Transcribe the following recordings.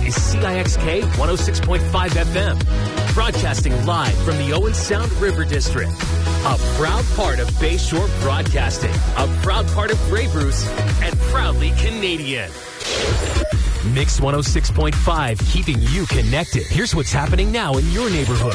is CIXK 106.5 FM, broadcasting live from the Owen Sound River District. A proud part of Bayshore Broadcasting, a proud part of Grey Bruce, and proudly Canadian. Mix 106.5, keeping you connected. Here's what's happening now in your neighborhood.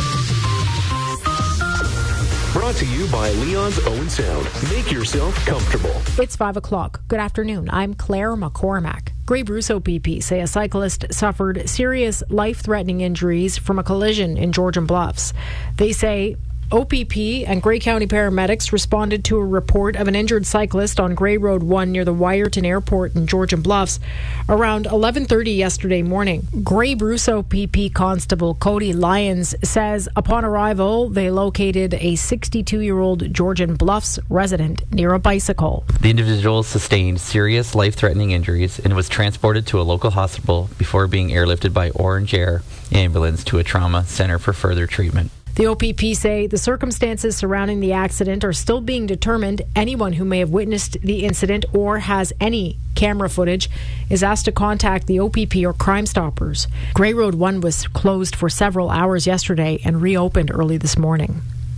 Brought to you by Leon's Owen Sound. Make yourself comfortable. It's 5 o'clock. Good afternoon. I'm Claire McCormack. Grey Bruce OPP say a cyclist suffered serious life-threatening injuries from a collision in Georgian Bluffs. They say OPP and Grey County paramedics responded to a report of an injured cyclist on Grey Road 1 near the Wyerton Airport in Georgian Bluffs around 11:30 yesterday morning. Grey Bruce OPP Constable Cody Lyons says upon arrival, they located a 62-year-old Georgian Bluffs resident near a bicycle. The individual sustained serious life-threatening injuries and was transported to a local hospital before being airlifted by Orange Air ambulance to a trauma center for further treatment. The OPP say the circumstances surrounding the accident are still being determined. Anyone who may have witnessed the incident or has any camera footage is asked to contact the OPP or Crime Stoppers. Grey Road 1 was closed for several hours yesterday and reopened early this morning.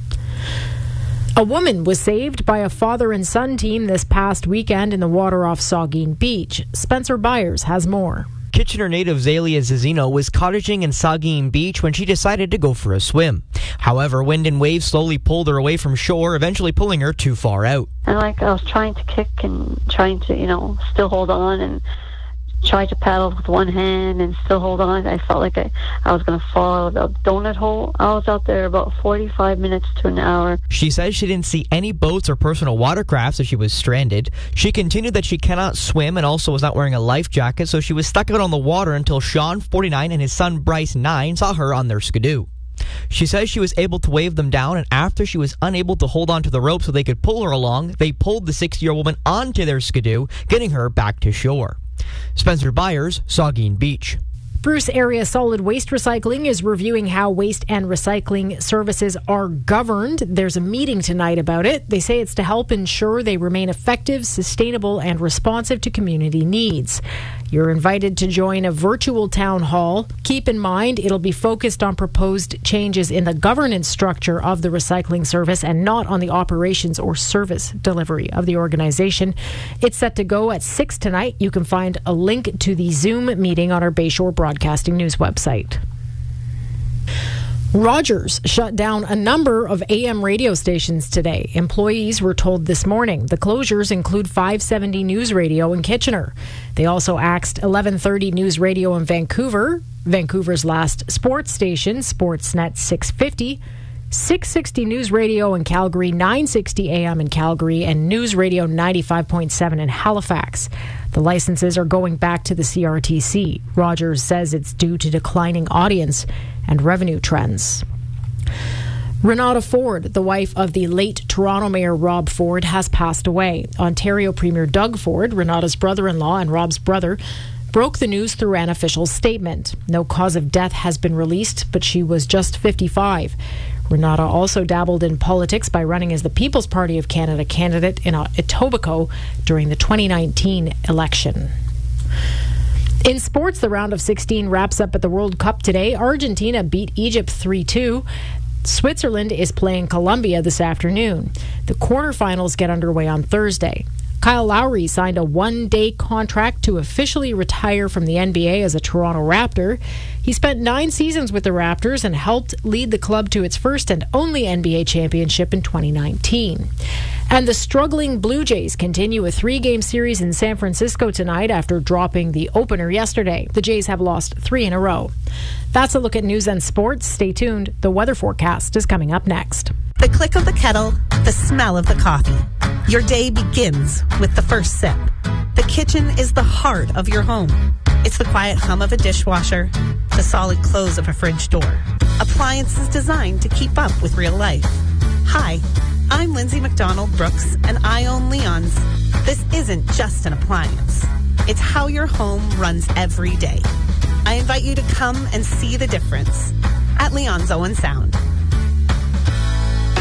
A woman was saved by a father and son team this past weekend in the water off Saugeen Beach. Spencer Byers has more. Kitchener native Zalia Zizino was cottaging in Saugeen Beach when she decided to go for a swim. However, wind and waves slowly pulled her away from shore, eventually pulling her too far out. And I was trying to kick and trying to, still hold on and try to paddle with one hand and still hold on. I felt like I was going to fall out of the donut hole. I was out there about 45 minutes to an hour. She says she didn't see any boats or personal watercrafts as she was stranded. She continued that she cannot swim and also was not wearing a life jacket, so she was stuck out on the water until Sean, 49, and his son Bryce, 9, saw her on their skidoo. She says she was able to wave them down, and after she was unable to hold on to the rope so they could pull her along, they pulled the 60-year-old woman onto their skidoo, getting her back to shore. Spencer Byers, Saugeen Beach. Bruce Area Solid Waste Recycling is reviewing how waste and recycling services are governed. There's a meeting tonight about it. They say it's to help ensure they remain effective, sustainable, and responsive to community needs. You're invited to join a virtual town hall. Keep in mind, it'll be focused on proposed changes in the governance structure of the recycling service and not on the operations or service delivery of the organization. It's set to go at 6 tonight. You can find a link to the Zoom meeting on our Bayshore Broadcasting News website. Rogers shut down a number of AM radio stations today. Employees were told this morning. The closures include 570 News Radio in Kitchener. They also axed 1130 News Radio in Vancouver, Vancouver's last sports station, Sportsnet 650, 660 News Radio in Calgary, 960 AM in Calgary, and News Radio 95.7 in Halifax. The licenses are going back to the CRTC. Rogers says it's due to declining audience and revenue trends. Renata Ford, the wife of the late Toronto Mayor Rob Ford, has passed away. Ontario Premier Doug Ford, Renata's brother-in-law and Rob's brother, broke the news through an official statement. No cause of death has been released, but she was just 55. Renata also dabbled in politics by running as the People's Party of Canada candidate in Etobicoke during the 2019 election. In sports, the round of 16 wraps up at the World Cup today. Argentina beat Egypt 3-2. Switzerland is playing Colombia this afternoon. The quarterfinals get underway on Thursday. Kyle Lowry signed a one-day contract to officially retire from the NBA as a Toronto Raptor. He spent 9 seasons with the Raptors and helped lead the club to its first and only NBA championship in 2019. And the struggling Blue Jays continue a 3-game series in San Francisco tonight after dropping the opener yesterday. The Jays have lost 3 in a row. That's a look at news and sports. Stay tuned. The weather forecast is coming up next. The click of the kettle, the smell of the coffee. Your day begins with the first sip. The kitchen is the heart of your home. It's the quiet hum of a dishwasher, the solid close of a fridge door. Appliances designed to keep up with real life. Hi, I'm Lindsay McDonald Brooks, and I own Leon's. This isn't just an appliance. It's how your home runs every day. I invite you to come and see the difference at Leon's Owen Sound.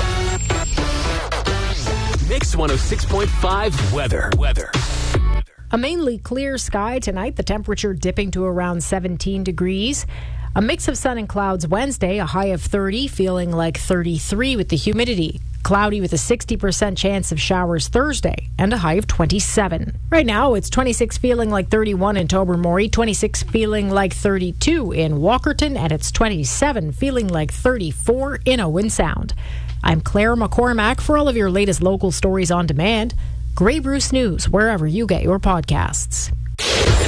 Mix 106.5 weather. A mainly clear sky tonight, the temperature dipping to around 17 degrees. A mix of sun and clouds Wednesday, a high of 30, feeling like 33 with the humidity. Cloudy with a 60% chance of showers Thursday and a high of 27. Right now, it's 26 feeling like 31 in Tobermory, 26 feeling like 32 in Walkerton, and it's 27 feeling like 34 in Owen Sound. I'm Claire McCormack. For all of your latest local stories on demand, Grey Bruce News, wherever you get your podcasts.